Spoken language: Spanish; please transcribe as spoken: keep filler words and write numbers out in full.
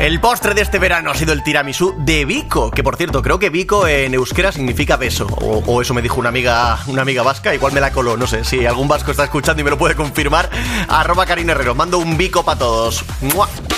El postre de este verano ha sido el tiramisú de Vico, que por cierto, creo que Vico en euskera significa beso, o, o eso me dijo una amiga una amiga vasca, igual me la coló, no sé, si algún vasco está escuchando y me lo puede confirmar, arroba Karin Herrero, mando un Vico para todos. ¡Mua!